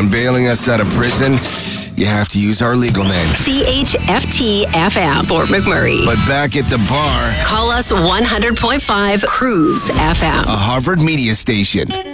when bailing us out of prison, you have to use our legal name. CHFT-FM for McMurray. But back at the bar, Call us 100.5 Cruise FM. a Harvard media station.